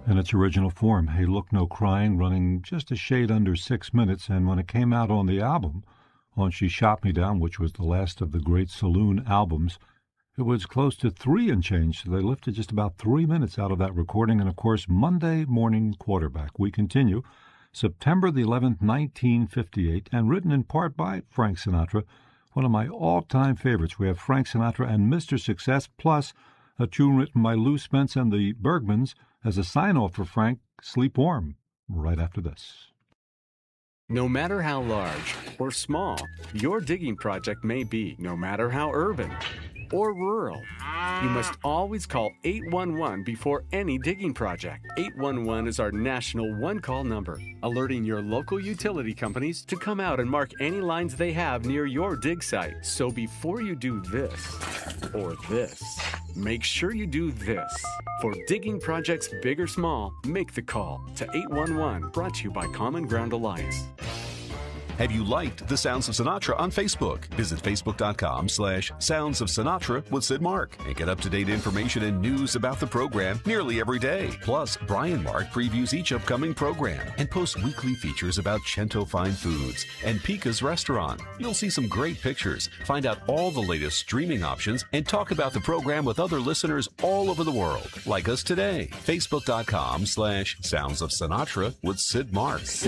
in its original form. Hey, Look No Crying, running just a shade under 6 minutes, and when it came out on the album, on She Shot Me Down, which was the last of the great Saloon albums, it was close to 3 and change, so they lifted just about 3 minutes out of that recording. And, of course, Monday Morning Quarterback. We continue. September the 11th, 1958, and written in part by Frank Sinatra, one of my all-time favorites. We have Frank Sinatra and Mr. Success, plus a tune written by Lou Spence and the Bergmans as a sign-off for Frank, Sleep Warm, right after this. No matter how large or small your digging project may be, no matter how urban or rural, you must always call 811 before any digging project. 811 is our national one-call number, alerting your local utility companies to come out and mark any lines they have near your dig site. So before you do this or this, make sure you do this. For digging projects big or small, make the call to 811, brought to you by Common Ground Alliance. Have you liked The Sounds of Sinatra on Facebook? Visit facebook.com/Sounds of Sinatra with Sid Mark and get up-to-date information and news about the program nearly every day. Plus, Brian Mark previews each upcoming program and posts weekly features about Cento Fine Foods and Pika's Restaurant. You'll see some great pictures, find out all the latest streaming options, and talk about the program with other listeners all over the world. Like us today. Facebook.com/Sounds of Sinatra with Sid Mark.